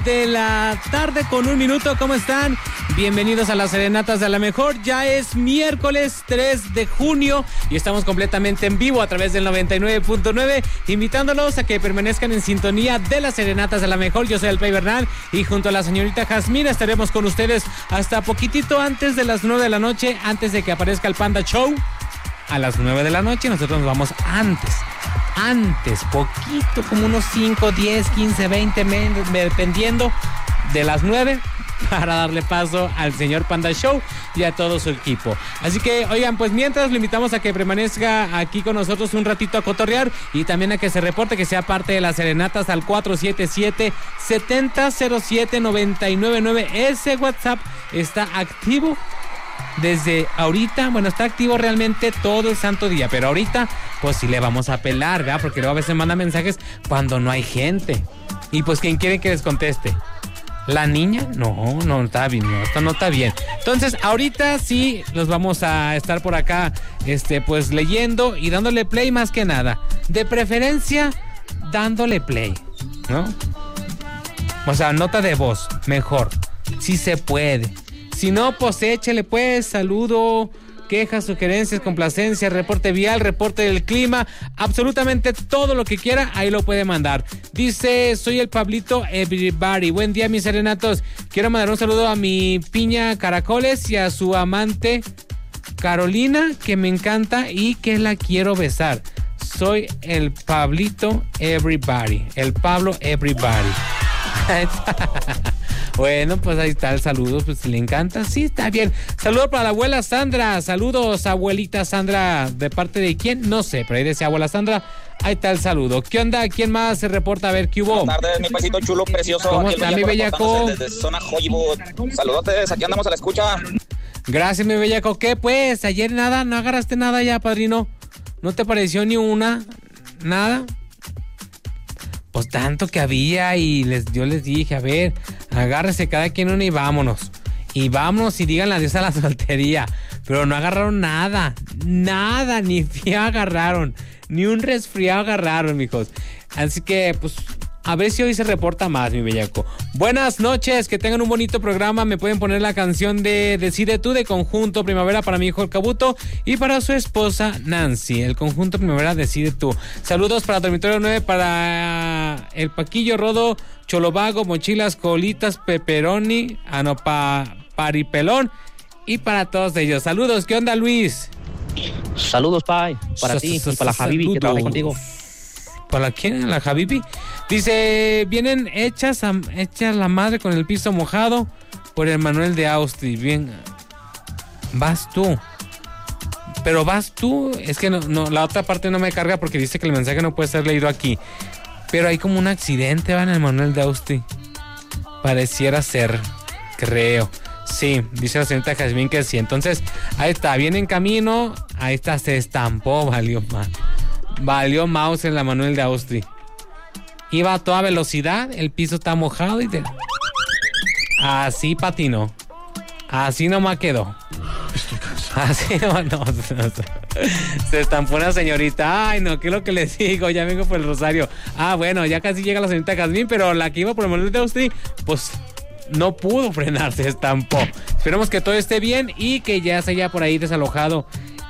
de la tarde con 1 minuto. ¿Cómo están? Bienvenidos a las Serenatas de la Mejor. Ya es miércoles 3 de junio y estamos completamente en vivo a través del 99.9, invitándolos a que permanezcan en sintonía de las Serenatas de la Mejor. Yo soy el Pay Bernal y junto a la señorita Jazmín estaremos con ustedes hasta poquitito antes de las 9 de la noche, antes de que aparezca el Panda Show. A las 9 de la noche nosotros nos vamos antes, poquito, como unos 5, 10, 15, 20 dependiendo de las 9, para darle paso al señor Panda Show y a todo su equipo. Así que, oigan, pues mientras lo invitamos a que permanezca aquí con nosotros un ratito a cotorrear y también a que se reporte, que sea parte de las serenatas al 477-7007-999. Ese WhatsApp está activo desde ahorita. Bueno, está activo realmente todo el santo día, pero ahorita pues sí le vamos a pelar, ¿verdad? Porque luego a veces manda mensajes cuando no hay gente. Y pues, ¿quién quiere que les conteste? ¿La niña? No está bien, esto no está bien. Entonces, ahorita sí los vamos a estar por acá, pues leyendo y dándole play más que nada. De preferencia, dándole play, ¿no? O sea, nota de voz, mejor. Si se puede. Si no, pues échele pues, saludo, quejas, sugerencias, complacencias, reporte vial, reporte del clima, absolutamente todo lo que quiera, ahí lo puede mandar. Dice, soy el Pablito Everybody. Buen día, mis serenatos. Quiero mandar un saludo a mi piña Caracoles y a su amante Carolina, que me encanta y que la quiero besar. Soy el Pablito Everybody, el Pablo Everybody. Bueno, pues ahí está el saludo, pues si le encanta, sí, está bien. Saludos para la abuela Sandra, saludos abuelita Sandra, ¿de parte de quién? No sé, pero ahí decía abuela Sandra, ahí está el saludo. ¿Qué onda? ¿Quién más se reporta? A ver, ¿qué hubo? Buenas tardes, mi paisito chulo, precioso. ¿Cómo está mi bellaco? Desde zona Hollywood. Saludotes, aquí andamos a la escucha. Gracias, mi bellaco. ¿Qué pues? Ayer nada, no agarraste nada ya, padrino. ¿No te pareció ni una? ¿Nada? Pues tanto que había y yo les dije, a ver, agárrese cada quien una y vámonos. Y vámonos y digan la diosa a la soltería. Pero no agarraron nada, ni frío agarraron, ni un resfriado agarraron, mijos. Así que, pues, a ver si hoy se reporta más, mi bellaco. Buenas noches, que tengan un bonito programa. Me pueden poner la canción de Decide Tú de Conjunto Primavera para mi hijo el Cabuto y para su esposa Nancy. El Conjunto Primavera Decide Tú. Saludos para Dormitorio 9, para el Paquillo Rodo, Cholovago, Mochilas, Colitas, Pepperoni, Paripelón y para todos ellos. Saludos, ¿qué onda, Luis? Saludos, Pai, para ti y para la Habibi que trabaja contigo. ¿Para quién? ¿La Habibi? Dice, vienen hechas la madre con el piso mojado por el Manuel de Austri. Bien, vas tú. Pero vas tú. Es que no, la otra parte no me carga porque dice que el mensaje no puede ser leído aquí. Pero hay como un accidente, van, en el Manuel de Austri. Pareciera ser, creo. Sí, dice la señorita Jazmín que sí. Entonces, ahí está, viene en camino. Ahí está, se estampó, valió mouse en la Manuel de Austri. Iba a toda velocidad, el piso está mojado y así patinó. Así nomás quedó. Así no. Se estampó una señorita. Ay, no, ¿qué es lo que les digo? Ya vengo por el Rosario. Ah, bueno, ya casi llega la señorita Jazmín, pero la que iba por el Manuel de Austri, pues no pudo frenar, se estampó. Esperemos que todo esté bien y que ya se haya por ahí desalojado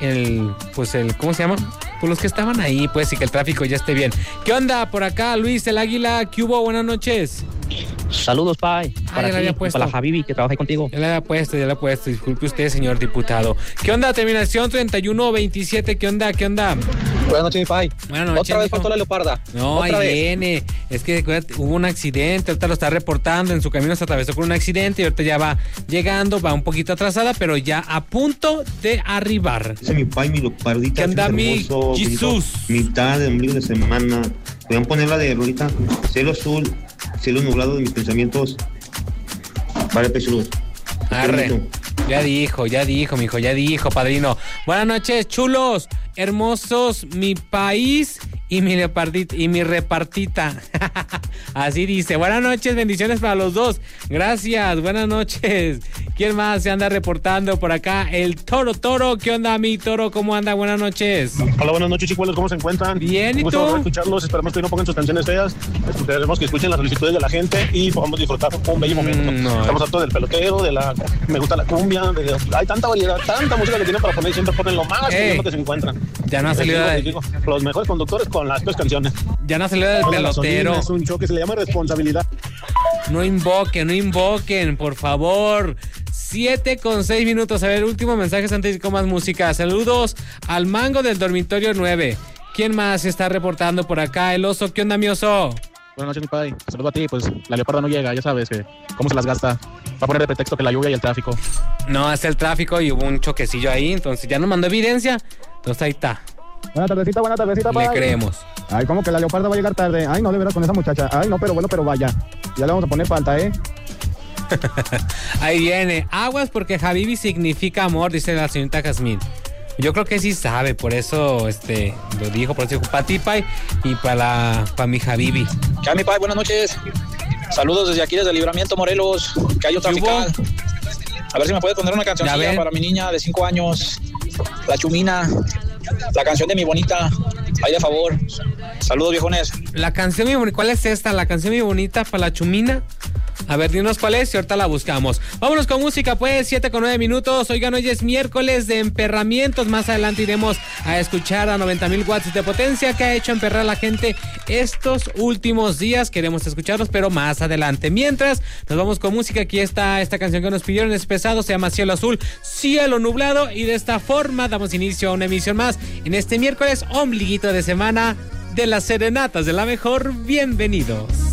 ¿cómo se llama? Pues los que estaban ahí, pues, y que el tráfico ya esté bien. ¿Qué onda? Por acá, Luis, el Águila, ¿qué hubo? Buenas noches. Saludos, Pai, para ti, para la Habibi que trabaja ahí contigo. Ya le había puesto. Disculpe usted, señor diputado. ¿Qué onda? Terminación 3127, ¿qué onda? Buenas noches, mi Pai. Buenas noches. Otra vez faltó la leoparda. No, ahí viene. Es que hubo un accidente, ahorita lo está reportando, en su camino se atravesó con un accidente y ahorita ya va llegando, va un poquito atrasada, pero ya a punto de arribar. Ese es mi Pai, mi leopardita. ¿Qué onda, mi Jesús? Mitad de ombligo de semana. Podrían poner la de ahorita, cielo azul, cielo nublado de mis pensamientos. Vale, pechulos. Arre. Ya dijo, mijo, ya dijo, padrino. Buenas noches, chulos, hermosos, mi país y mi repartita. Así dice. Buenas noches, bendiciones para los dos. Gracias, buenas noches. ¿Quién más se anda reportando por acá? El Toro. ¿Qué onda, mi Toro? ¿Cómo anda? Buenas noches. Hola, buenas noches, chicuelos. ¿Cómo se encuentran? Bien, ¿y tú? Escucharlos. Esperamos que no pongan sus canciones feas. Esperemos que escuchen las solicitudes de la gente y podamos disfrutar un bello momento. Estamos hartos del pelotero, me gusta la cumbia. Hay tanta variedad, tanta música que tienen para poner y siempre ponen lo más que se encuentran. Ya no ha salido los mejores conductores con las dos canciones. Ya no ha salido del pelotero. Es un show que se le llama responsabilidad. No invoquen, por favor. 7:06. A ver, último mensaje antes de con más música. Saludos al Mango del dormitorio 9. ¿Quién más se está reportando por acá? El Oso. ¿Qué onda, mi Oso? Buenas noches, mi padre. Saludo a ti. Pues la Leoparda no llega, ya sabes cómo se las gasta. Va a poner de pretexto que la lluvia y el tráfico. No, es el tráfico y hubo un choquecillo ahí, entonces ya nos mandó evidencia. Entonces ahí está. Buena tardecita, Le creemos. Ay, ¿cómo que la Leoparda va a llegar tarde? Ay, no, de verdad, con esa muchacha. Ay, no, pero bueno, pero vaya. Ya le vamos a poner falta, Ahí viene. Aguas porque Habibi significa amor, dice la señorita Jazmín. Yo creo que sí sabe, por eso lo dijo, por eso dijo para ti, Pai, y para mi Habibi. ¿Qué hay, mi Pai? Buenas noches. Saludos desde aquí, desde Libramiento, Morelos, Cayo Trafical. A ver si me puedes poner una cancioncilla para mi niña de 5 años, La Chumina, la canción de Mi Bonita. Ahí de favor. Saludos, viejones. La canción Mi Bonita, ¿cuál es esta? La canción Mi Bonita para La Chumina. A ver, dinos cuál es y ahorita la buscamos. Vámonos con música, pues, 7:09. Oigan, hoy es miércoles de emperramientos. Más adelante iremos a escuchar a 90,000 watts de potencia que ha hecho emperrar a la gente estos últimos días. Queremos escucharlos, pero más adelante. Mientras, nos vamos con música. Aquí está esta canción que nos pidieron, es pesado, se llama Cielo Azul, Cielo Nublado. Y de esta forma damos inicio a una emisión más en este miércoles, ombliguito de semana de las serenatas de la mejor. Bienvenidos.